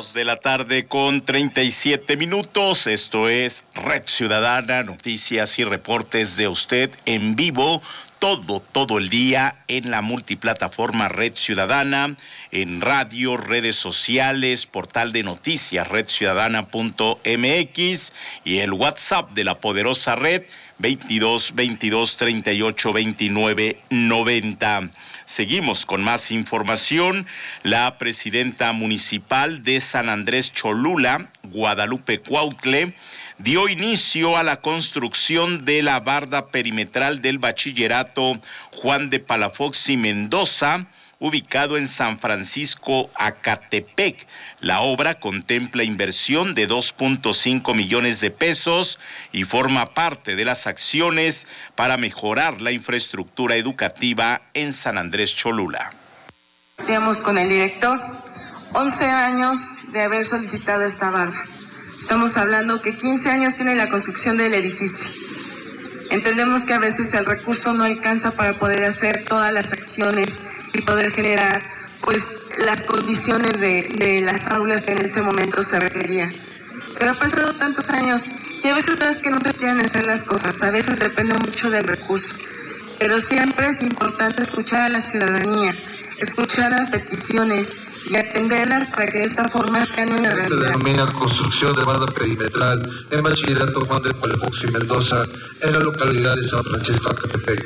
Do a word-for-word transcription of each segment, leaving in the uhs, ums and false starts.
Dos de la tarde con treinta y siete minutos. Esto es Red Ciudadana, noticias y reportes de usted en vivo. Todo, todo el día en la multiplataforma Red Ciudadana, en radio, redes sociales, portal de noticias red ciudadana punto m x y el WhatsApp de la poderosa red veintidós veintidós treinta y ocho veintinueve noventa. Seguimos con más información. La presidenta municipal de San Andrés Cholula, Guadalupe Cuautle, dio inicio a la construcción de la barda perimetral del bachillerato Juan de Palafox y Mendoza, ubicado en San Francisco, Acatepec. La obra contempla inversión de dos punto cinco millones de pesos y forma parte de las acciones para mejorar la infraestructura educativa en San Andrés Cholula. Tenemos con el director once años de haber solicitado esta barda. Estamos hablando que quince años tiene la construcción del edificio. Entendemos que a veces el recurso no alcanza para poder hacer todas las acciones y poder generar pues las condiciones de, de las aulas que en ese momento se requerían. Pero ha pasado tantos años y a veces ves que no se quieren hacer las cosas, a veces depende mucho del recurso. Pero siempre es importante escuchar a la ciudadanía, escuchar las peticiones y atenderlas para que de esta forma sean una realidad. Se denomina construcción de barda perimetral en bachillerato Juan de Palafox y Mendoza en la localidad de San Francisco, Acatepec.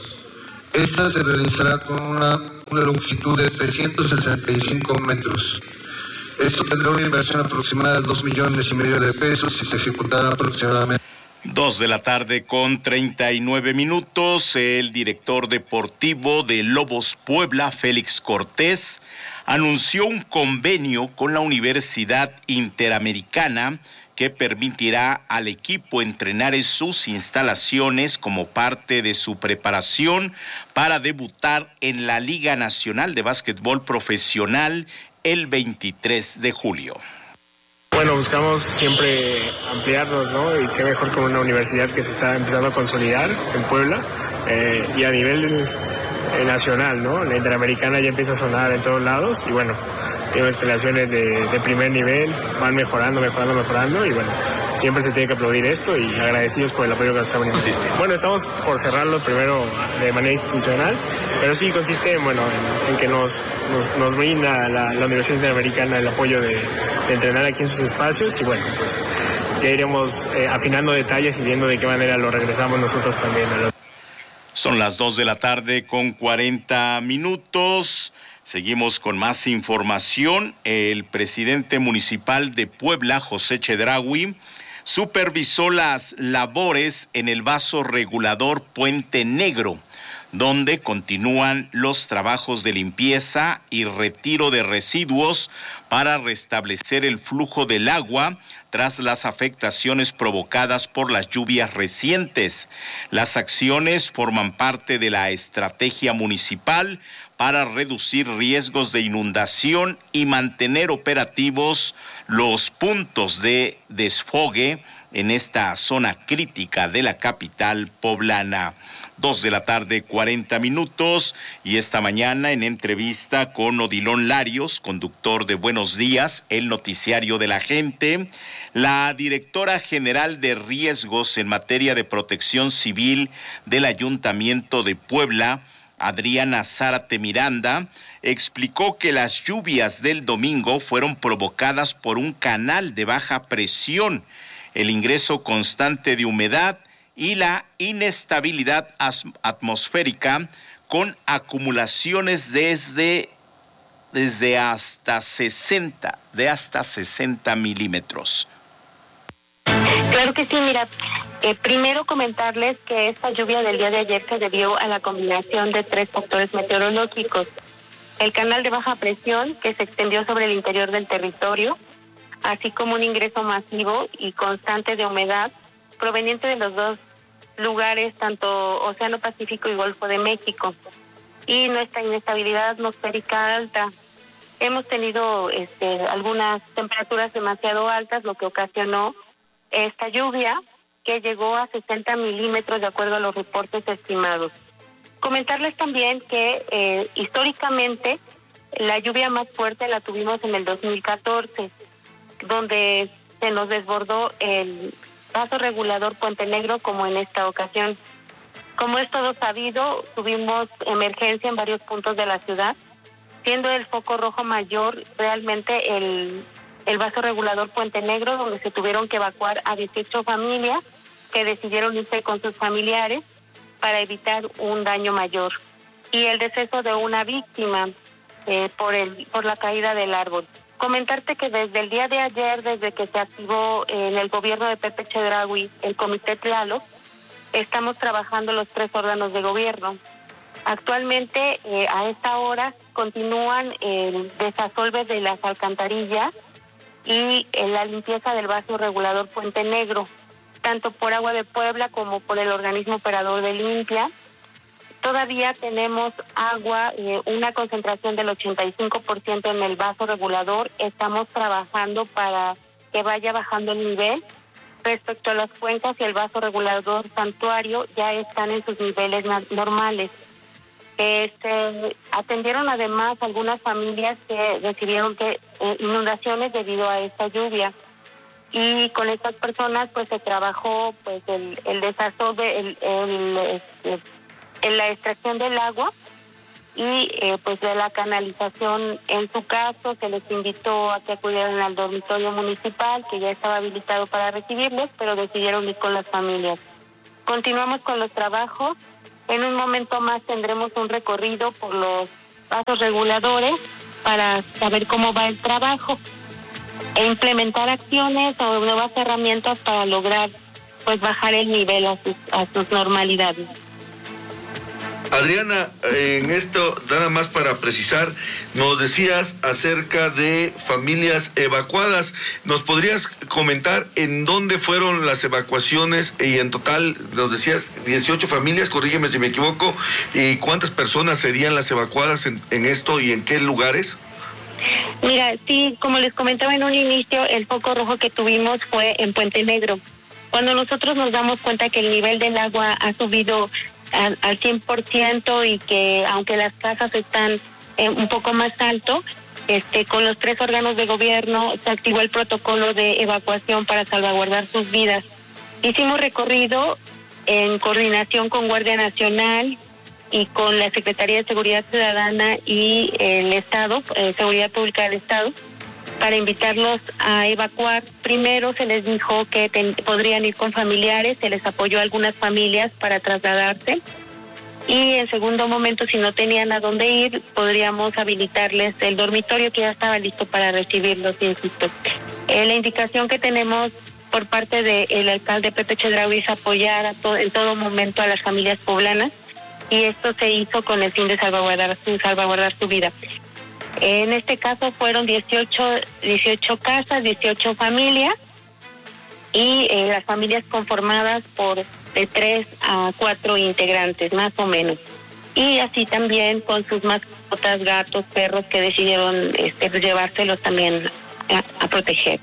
Esta se realizará con una, una longitud de trescientos sesenta y cinco metros. Esto tendrá una inversión aproximada de dos millones y medio de pesos y se ejecutará aproximadamente. Dos de la tarde con treinta y nueve minutos. El director deportivo de Lobos Puebla, Félix Cortés, anunció un convenio con la Universidad Interamericana que permitirá al equipo entrenar en sus instalaciones como parte de su preparación para debutar en la Liga Nacional de Básquetbol Profesional el veintitrés de julio. Bueno, buscamos siempre ampliarnos, ¿no? Y qué mejor con una universidad que se está empezando a consolidar en Puebla eh, y a nivel eh, nacional, ¿no? La Interamericana ya empieza a sonar en todos lados y bueno, tiene instalaciones de, de primer nivel, van mejorando, mejorando, mejorando y bueno, siempre se tiene que aplaudir esto y agradecidos por el apoyo que nos están brindando. ¿Consiste? Bueno, estamos por cerrarlo primero de manera institucional, pero sí consiste bueno, en, en que nos, nos, nos brinda la, la Universidad Interamericana el apoyo de, de entrenar aquí en sus espacios y bueno, pues ya iremos eh, afinando detalles y viendo de qué manera lo regresamos nosotros también a los... Son las dos de la tarde con cuarenta minutos. Seguimos con más información. El presidente municipal de Puebla, José Chedraui, supervisó las labores en el vaso regulador Puente Negro, donde continúan los trabajos de limpieza y retiro de residuos para restablecer el flujo del agua tras las afectaciones provocadas por las lluvias recientes. Las acciones forman parte de la estrategia municipal para reducir riesgos de inundación y mantener operativos los puntos de desfogue en esta zona crítica de la capital poblana. Dos de la tarde, cuarenta minutos, y esta mañana en entrevista con Odilon Larios, conductor de Buenos Días, el noticiario de la gente, la directora general de riesgos en materia de protección civil del Ayuntamiento de Puebla, Adriana Zárate Miranda, explicó que las lluvias del domingo fueron provocadas por un canal de baja presión, el ingreso constante de humedad y la inestabilidad atmosférica con acumulaciones desde, desde hasta sesenta, de hasta sesenta milímetros. Claro que sí, mira, eh, primero comentarles que esta lluvia del día de ayer se debió a la combinación de tres factores meteorológicos. El canal de baja presión que se extendió sobre el interior del territorio, así como un ingreso masivo y constante de humedad proveniente de los dos lugares, tanto Océano Pacífico y Golfo de México, y nuestra inestabilidad atmosférica alta. Hemos tenido este, algunas temperaturas demasiado altas, lo que ocasionó esta lluvia que llegó a sesenta milímetros de acuerdo a los reportes estimados. Comentarles también que eh, históricamente La lluvia más fuerte la tuvimos en el dos mil catorce, donde se nos desbordó el vaso regulador Puente Negro como en esta ocasión. Como es todo sabido, tuvimos emergencia en varios puntos de la ciudad, siendo el foco rojo mayor realmente el, el vaso regulador Puente Negro, donde se tuvieron que evacuar a dieciocho familias que decidieron irse con sus familiares para evitar un daño mayor. Y el deceso de una víctima eh, por, el, por la caída del árbol. Comentarte que desde el día de ayer, desde que se activó en el gobierno de Pepe Chedraui el Comité Tlaloc, estamos trabajando los tres órganos de gobierno. Actualmente, eh, a esta hora, continúan el desasolve de las alcantarillas y eh, la limpieza del vaso regulador Puente Negro, tanto por Agua de Puebla como por el organismo operador de Limpia. Todavía tenemos agua, eh, una concentración del ochenta y cinco por ciento en el vaso regulador. Estamos trabajando para que vaya bajando el nivel. Respecto a las cuencas y el vaso regulador Santuario, ya están en sus niveles normales. Este, atendieron además algunas familias que recibieron que, eh, inundaciones debido a esta lluvia. Y con estas personas pues se trabajó pues el, el desasolve, el, el, el, en la extracción del agua y eh, pues de la canalización. En su caso se les invitó a que acudieran al dormitorio municipal, que ya estaba habilitado para recibirles, pero decidieron ir con las familias. Continuamos con los trabajos. En un momento más tendremos un recorrido por los vasos reguladores para saber cómo va el trabajo e implementar acciones o nuevas herramientas para lograr pues bajar el nivel a sus, a sus normalidades. Adriana, en esto, nada más para precisar, nos decías acerca de familias evacuadas. ¿Nos podrías comentar en dónde fueron las evacuaciones? Y en total, nos decías dieciocho familias, corrígeme si me equivoco, ¿y cuántas personas serían las evacuadas en, en esto y en qué lugares? Mira, sí, como les comentaba en un inicio, el foco rojo que tuvimos fue en Puente Negro. Cuando nosotros nos damos cuenta que el nivel del agua ha subido al, al cien por ciento y que aunque las casas están eh, un poco más alto, este, con los tres órganos de gobierno se activó el protocolo de evacuación para salvaguardar sus vidas. Hicimos recorrido en coordinación con Guardia Nacional y con la Secretaría de Seguridad Ciudadana y el Estado, eh, Seguridad Pública del Estado, para invitarlos a evacuar. Primero se les dijo que ten, podrían ir con familiares, se les apoyó a algunas familias para trasladarse, y en segundo momento, si no tenían a dónde ir, podríamos habilitarles el dormitorio que ya estaba listo para recibirlos, insisto. Eh, la indicación que tenemos por parte del alcalde Pepe Chedraui es apoyar a to- en todo momento a las familias poblanas, y esto se hizo con el fin de salvaguardar su, salvaguardar su vida. En este caso fueron dieciocho, dieciocho casas, dieciocho familias, y eh, las familias conformadas por de tres a cuatro integrantes, más o menos. Y así también con sus mascotas, gatos, perros, que decidieron este, llevárselos también a, a proteger.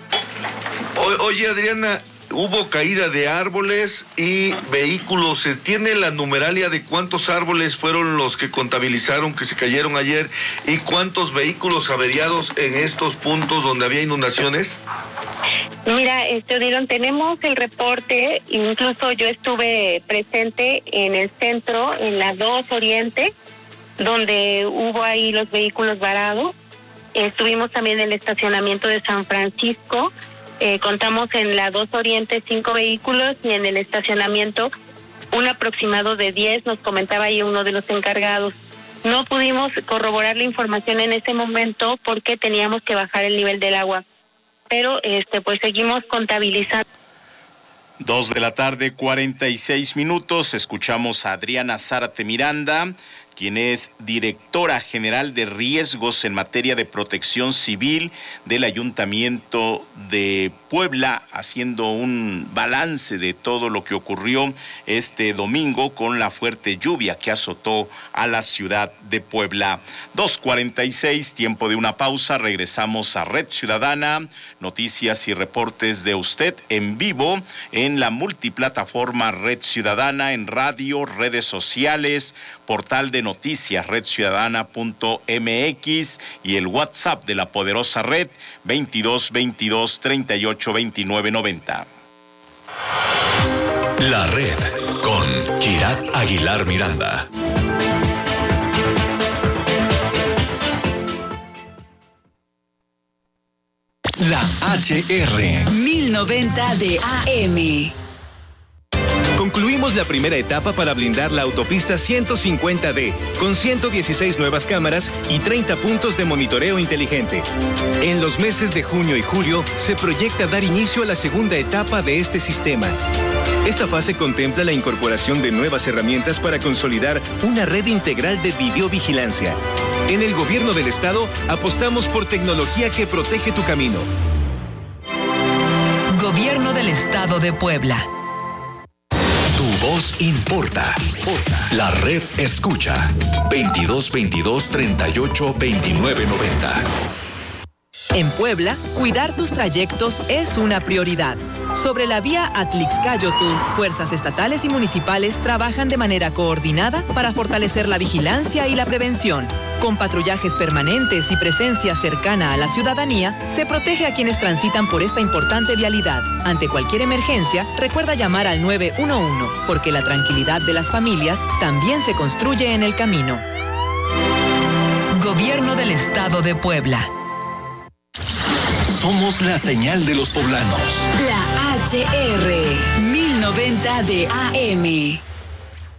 O, oye, Adriana, hubo caída de árboles y vehículos. ¿Se tiene la numeralia de cuántos árboles fueron los que contabilizaron que se cayeron ayer y cuántos vehículos averiados en estos puntos donde había inundaciones? Mira, este, Odilon, tenemos el reporte. Incluso yo estuve presente en el centro, en la dos Oriente, donde hubo ahí los vehículos varados. Estuvimos también en el estacionamiento de San Francisco. Eh, contamos en la dos Oriente cinco vehículos y en el estacionamiento un aproximado de diez, nos comentaba ahí uno de los encargados. No pudimos corroborar la información en ese momento porque teníamos que bajar el nivel del agua, pero este pues seguimos contabilizando. Dos de la tarde, cuarenta y seis minutos, escuchamos a Adriana Zárate Miranda, quien es directora general de riesgos en materia de protección civil del Ayuntamiento de Puebla, haciendo un balance de todo lo que ocurrió este domingo con la fuerte lluvia que azotó a la ciudad de Puebla. dos cuarenta y seis, tiempo de una pausa, regresamos a Red Ciudadana, noticias y reportes de usted en vivo en la multiplataforma Red Ciudadana, en radio, redes sociales, portal de noticias red ciudadana punto m x y el WhatsApp de la poderosa red veintidós veintidós treinta y ocho veintinueve noventa. La red con Kirat Aguilar Miranda. La H R mil noventa de A M. Concluimos la primera etapa para blindar la autopista ciento cincuenta D, con ciento dieciséis nuevas cámaras y treinta puntos de monitoreo inteligente. En los meses de junio y julio se proyecta dar inicio a la segunda etapa de este sistema. Esta fase contempla la incorporación de nuevas herramientas para consolidar una red integral de videovigilancia. En el Gobierno del Estado apostamos por tecnología que protege tu camino. Gobierno del Estado de Puebla. Tu voz importa. La red escucha. veintidós veintidós treinta y ocho veintinueve noventa. En Puebla, cuidar tus trayectos es una prioridad. Sobre la vía Atlixcáyotl, fuerzas estatales y municipales trabajan de manera coordinada para fortalecer la vigilancia y la prevención. Con patrullajes permanentes y presencia cercana a la ciudadanía, se protege a quienes transitan por esta importante vialidad. Ante cualquier emergencia, recuerda llamar al nueve uno uno, porque la tranquilidad de las familias también se construye en el camino. Gobierno del Estado de Puebla. Somos la señal de los poblanos. La H R mil noventa de A M.